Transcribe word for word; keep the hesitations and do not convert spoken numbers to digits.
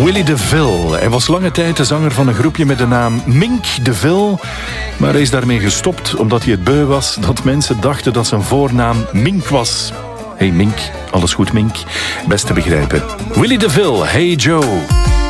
Willy DeVille. Hij was lange tijd de zanger van een groepje met de naam Mink DeVille. Maar hij is daarmee gestopt omdat hij het beu was dat mensen dachten dat zijn voornaam Mink was. Hey Mink, alles goed Mink? Best te begrijpen. Willy DeVille, Hey Joe.